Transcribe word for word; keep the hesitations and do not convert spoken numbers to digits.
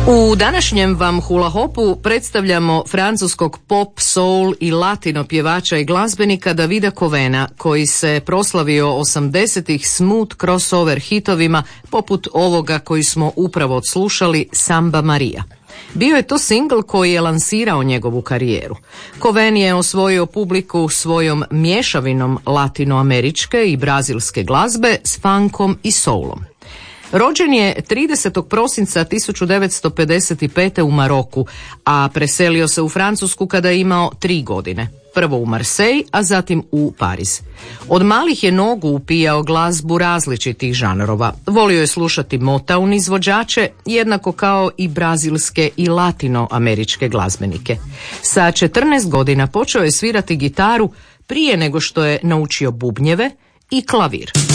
U današnjem vam hula hopu predstavljamo francuskog pop, soul i latino pjevača i glazbenika Davida Covena, koji se proslavio osamdesetih smooth crossover hitovima poput ovoga koji smo upravo odslušali, Samba Maria. Bio je to singl koji je lansirao njegovu karijeru. Coven je osvojio publiku svojom mješavinom latinoameričke i brazilske glazbe s funkom i soulom. Rođen je tridesetog prosinca tisuću devetsto pedeset pete. u Maroku, a preselio se u Francusku kada je imao tri godine. Prvo u Marseille, a zatim u Pariz. Od malih je nogu upijao glazbu različitih žanrova. Volio je slušati Motown izvođače, jednako kao i brazilske i latinoameričke glazbenike. Sa četrnaest godina počeo je svirati gitaru prije nego što je naučio bubnjeve i klavir.